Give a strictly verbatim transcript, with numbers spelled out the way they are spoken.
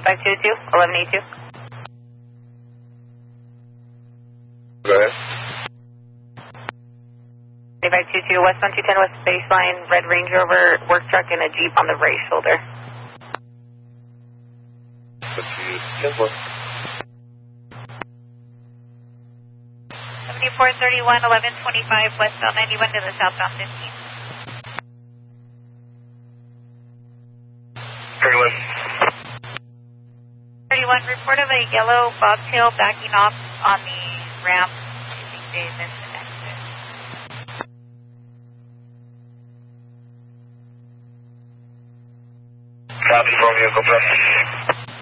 five two two, eleven eighty-two. Go ahead. five two two, West one two ten, West Baseline, red Range Rover, work truck, and a Jeep on the right shoulder. What you ten four. seventy-four thirty-one, eleven twenty-five, westbound ninety-one to the southbound fifteen. thirty-one. thirty-one, report of a yellow bobtail backing off on the ramp. Tuesday, this exit. Copy, Romeo, go press.